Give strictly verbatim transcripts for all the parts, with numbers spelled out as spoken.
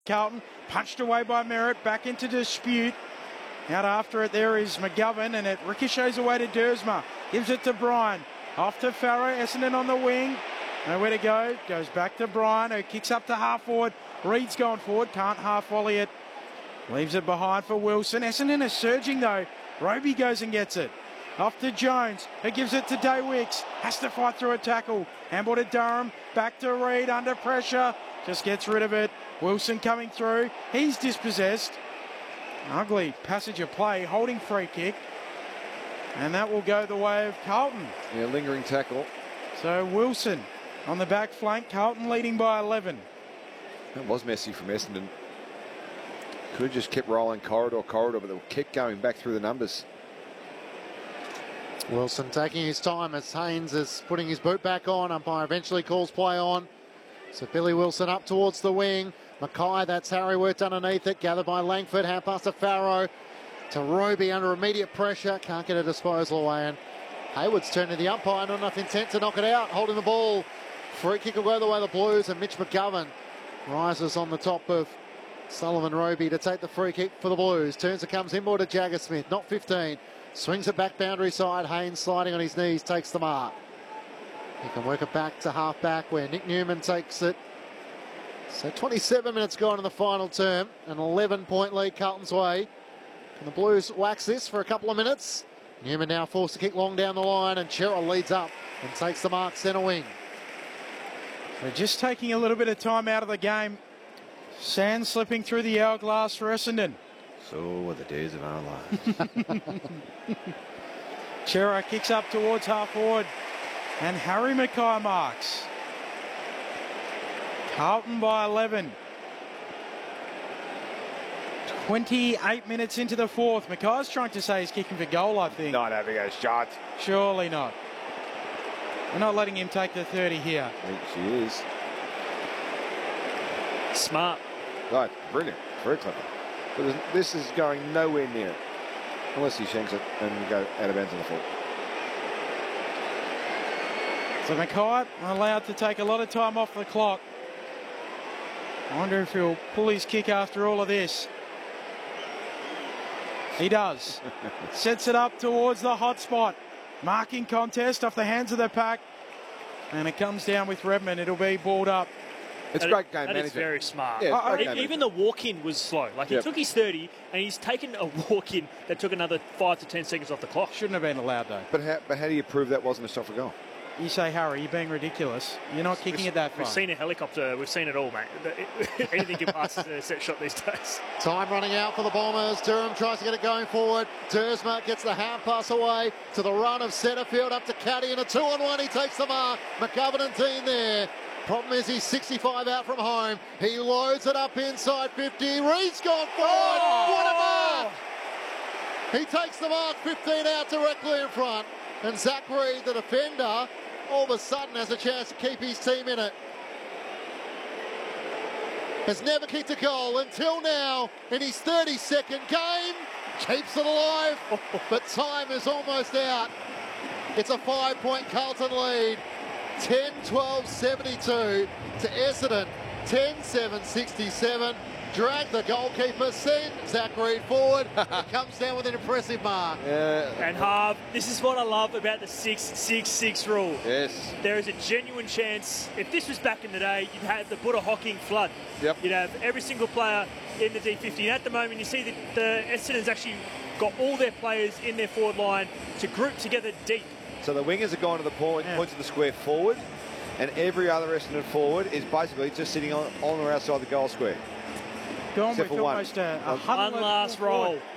Carlton punched away by Merritt, back into dispute. Out after it there is McGovern, and it ricochets away to Dersma. Gives it to Bryan. Off to Farrow. Essendon on the wing. Nowhere to go. Goes back to Bryan, who kicks up to half forward. Reed's going forward. Can't half volley it. Leaves it behind for Wilson. Essendon is surging though. Roby goes and gets it. Off to Jones, who gives it to Daywicks. Has to fight through a tackle. Handball to Durham. Back to Reed under pressure. Just gets rid of it. Wilson coming through. He's dispossessed. Ugly passage of play. Holding free kick. And that will go the way of Carlton. Yeah, lingering tackle. So Wilson on the back flank. Carlton leading by eleven. That was messy from Essendon. Could have just kept rolling corridor, corridor, but they kept going back through the numbers. Wilson taking his time as Haynes is putting his boot back on. Umpire eventually calls play on. So Billy Wilson up towards the wing. Mackay, that's Harry worked underneath it. Gathered by Langford. Half pass to Farrow. To Roby under immediate pressure. Can't get a disposal away. And Hayward's turned to the umpire. Not enough intent to knock it out. Holding the ball. Free kick will go the way of the Blues. And Mitch McGovern rises on the top of Sullivan Roby to take the free kick for the Blues. Turns it, comes inboard to Jagger Smith. Not fifteen. Swings it back boundary side. Haynes sliding on his knees. Takes the mark. He can work it back to half back where Nick Newman takes it. So twenty-seven minutes gone in the final term. An eleven point lead Carlton's way. Can the Blues wax this for a couple of minutes? Newman now forced to kick long down the line, and Sherrill leads up and takes the mark centre wing. They're just taking a little bit of time out of the game. Sand slipping through the hourglass for Essendon. So were the days of our lives. Chera kicks up towards half forward. And Harry Mackay marks. Carlton by eleven. twenty-eight minutes into the fourth. Mackay's trying to say he's kicking for goal, I think. Not having a shot. Surely not. We're not letting him take the thirty here. I think she is. Smart. Right, brilliant. Very clever. But this is going nowhere near it. Unless he shanks it and go out of bounds on the full. So Mackay allowed to take a lot of time off the clock. I wonder if he'll pull his kick after all of this. He does. Sets it up towards the hot spot. Marking contest off the hands of the pack. And it comes down with Redmond. It'll be balled up. It's that great is, game that management. Is very smart. Yeah, uh, game even the walk-in was slow. Like he yep. took his thirty, and he's taken a walk-in that took another five to ten seconds off the clock. Shouldn't have been allowed though. But how, but how do you prove that wasn't a shot for goal? You say, Harry, you're being ridiculous. You're not kicking we've, it that far. We've seen a helicopter. We've seen it all, mate. Anything can pass as a set shot these days. Time running out for the Bombers. Durham tries to get it going forward. Dersma gets the hand pass away to the run of Setterfield up to Caddy, and a two on one. He takes the mark. McGovern and Dean there. Problem is he's sixty-five out from home. He loads it up inside fifty. Reed's gone forward. Oh! What a mark! He takes the mark, fifteen out directly in front. And Zach Reed, the defender, all of a sudden has a chance to keep his team in it. Has never kicked a goal until now in his thirty-second game. Keeps it alive, but time is almost out. It's a five-point Carlton lead. ten twelve seventy-two to Essendon. ten seven sixty-seven. Drag the goalkeeper, send Zach Reed forward. He comes down with an impressive mark. Yeah. And Harv, this is what I love about the six six six rule. Yes. There is a genuine chance, if this was back in the day, you'd have the Buddha Hocking flood. Yep. You'd have every single player in the D fifty. And at the moment, you see that the Essendon's actually got all their players in their forward line to group together deep. So the wingers are going to the point, Yeah. points of the square forward, and every other Essendon forward is basically just sitting on, on or outside the goal square. Gone Except with for one. almost a, a One huddle One of last full roll. forward.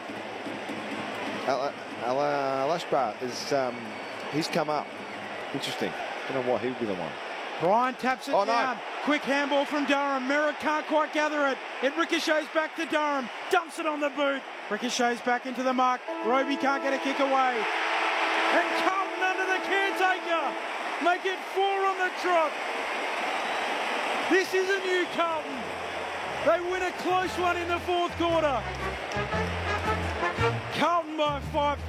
Al, Al, uh, Lashbar is um, he's come up. Interesting. Don't know why he would be the one. Bryan taps it Oh, no. down. Quick handball from Durham. Merritt can't quite gather it. It ricochets back to Durham. Dumps it on the boot. Ricochets back into the mark. Roby can't get a kick away. And Carlton under the caretaker. Make it four on the trot. This is a new Carlton. They win a close one in the fourth quarter. Carlton by five.